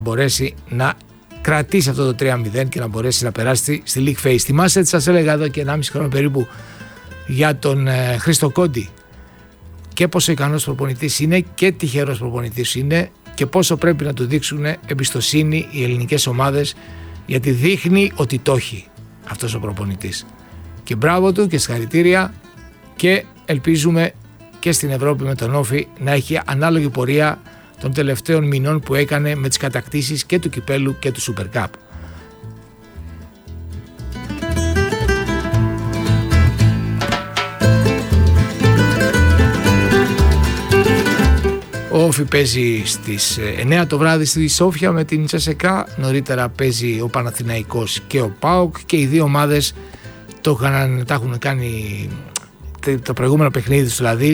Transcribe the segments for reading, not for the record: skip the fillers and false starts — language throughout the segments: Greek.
μπορέσει να κρατήσει αυτό το 3-0 και να μπορέσει να περάσει στη League Phase. Θυμάστε ότι σας έλεγα εδώ και 1,5 χρόνο περίπου για τον Χρήστο Κόντι και πόσο ικανός προπονητής είναι και τυχερός προπονητής είναι και πόσο πρέπει να του δείξουν εμπιστοσύνη οι ελληνικές ομάδες, γιατί δείχνει ότι το έχει αυτός ο προπονητής. Και μπράβο του και συγχαρητήρια, και ελπίζουμε και στην Ευρώπη με τον Όφη να έχει ανάλογη πορεία των τελευταίων μηνών που έκανε με τις κατακτήσεις και του Κυπέλλου και του Super Cup. Ο Όφη παίζει στις 9 το βράδυ στη Σόφια με την Τσέσεκα. Νωρίτερα παίζει ο Παναθηναϊκός και ο ΠΑΟΚ, και οι δύο ομάδες τα έχουν κάνει το προηγούμενο παιχνίδι, δηλαδή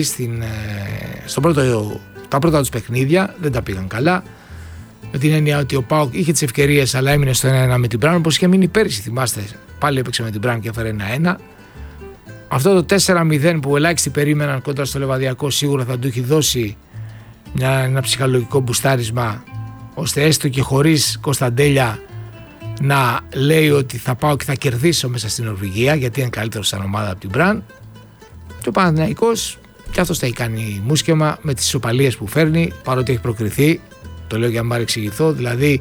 τα πρώτα τους παιχνίδια δεν τα πήγαν καλά, με την έννοια ότι ο ΠΑΟΚ είχε τις ευκαιρίες αλλά έμεινε στο 1-1 με την Μπράουν, όπως είχε μείνει πέρυσι, θυμάστε, πάλι έπαιξε με την Μπράουν και έφερε 1-1. Αυτό το 4-0 που ελάχιστοι περίμεναν κόντρα στο Λεβαδιακό σίγουρα θα του έχει δώσει ένα ψυχολογικό μπουστάρισμα, ώστε έστω και χωρίς Κωνσταντέλια να λέει ότι θα πάω και θα κερδίσω μέσα στην Νορβηγία, γιατί είναι καλύτερο σαν ομάδα από την Μπραν. Και ο Παναθηναϊκός και αυτός θα έχει κάνει μουσκεμα με τις ισοπαλίες που φέρνει, παρότι έχει προκριθεί. Το λέω για να μην παρεξηγηθώ, δηλαδή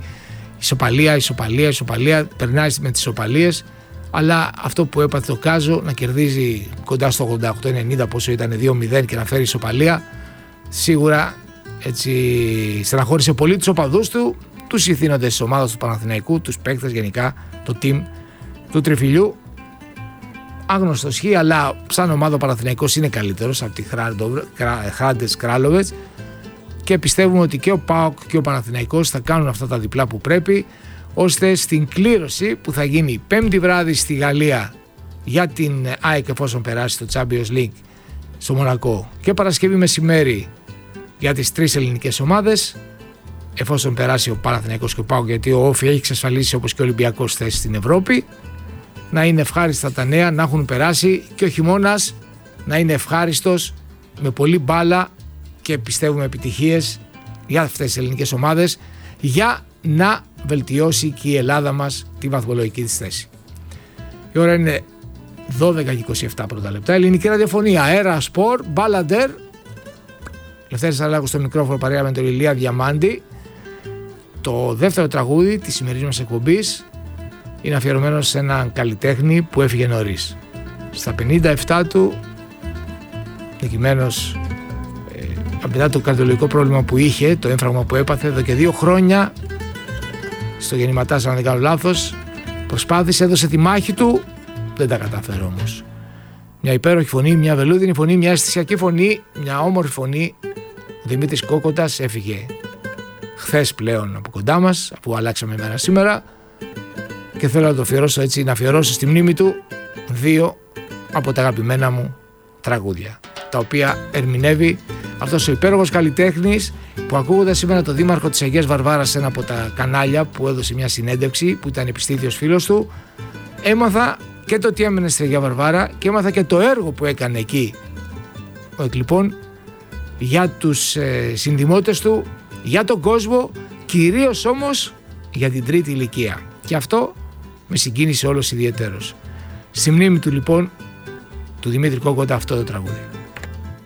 ισοπαλία, περνάει με τις ισοπαλίες, αλλά αυτό που έπαθε το Κάζο, να κερδίζει κοντά στο 88-90 πόσο ήταν 2-0 και να φέρει ισοπαλία, σίγουρα έτσι στεναχώρησε πολύ τους οπαδούς του, τους ηθήνοντες της ομάδας του Παναθηναϊκού, τους παίκτες γενικά, το team του Τριφυλιού. Άγνωστο χ, αλλά σαν ομάδα ο Παναθηναϊκός είναι καλύτερος από τη Hrades Kralovic, και πιστεύουμε ότι και ο ΠΑΟΚ και ο Παναθηναϊκός θα κάνουν αυτά τα διπλά που πρέπει, ώστε στην κλήρωση που θα γίνει Πέμπτη βράδυ στη Γαλλία για την ΑΕΚ, εφόσον περάσει το Champions League στο Μονακό, και Παρασκευή μεσημέρι για τις τρεις ελληνικές ομάδες, εφόσον περάσει ο Παναθηναϊκός και ο ΠΑΟΚ, γιατί ο Όφη έχει εξασφαλίσει όπως και ο Ολυμπιακός θέση στην Ευρώπη, να είναι ευχάριστα τα νέα, να έχουν περάσει, και ο χειμώνας να είναι ευχάριστος με πολλή μπάλα και πιστεύουμε επιτυχίες για αυτές τις ελληνικές ομάδες, για να βελτιώσει και η Ελλάδα μας τη βαθμολογική της θέση. Η ώρα είναι 12 και 27 πρώτα λεπτά. Ελληνική ραδιοφωνία, Αέρα Σπορ, Μπάλαντερ. Λευτέρης Αλλάγου στο μικρόφωνο, παρέα με τον Ηλία Διαμάντη. Το δεύτερο τραγούδι της σημερινής μας εκπομπής είναι αφιερωμένο σε έναν καλλιτέχνη που έφυγε νωρίς. Στα 57 του, νικημένος μετά το καρδιολογικό πρόβλημα που είχε, το έμφραγμα που έπαθε εδώ και 2 χρόνια, στο γεννηματάς, αν δεν κάνω λάθος, προσπάθησε, έδωσε τη μάχη του, δεν τα κατάφερε όμως. Μια υπέροχη φωνή, μια βελούδινη φωνή, μια αισθησιακή φωνή, μια όμορφη φωνή. Ο Δημήτρης Κόκοτας έφυγε χθες πλέον από κοντά μας, αφού αλλάξαμε ημέρα σήμερα, και θέλω να το αφιερώσω έτσι, να αφιερώσω στη μνήμη του 2 από τα αγαπημένα μου τραγούδια, τα οποία ερμηνεύει αυτός ο υπέροχος καλλιτέχνης, που ακούγοντας σήμερα το δήμαρχο της Αγίας Βαρβάρας σε ένα από τα κανάλια που έδωσε μια συνέντευξη, που ήταν επιστήθιος φίλος του, έμαθα και το τι έμενε στη Αγία Βαρβάρα και έμαθα και το έργο που έκανε εκεί ο Εκλειπών για τους συνδημότες του, για τον κόσμο, κυρίως όμως για την τρίτη ηλικία, και αυτό με συγκίνησε όλος ιδιαιτέρως. Στη μνήμη του λοιπόν, του Δημήτρη Κόκοτα, αυτό το τραγούδι.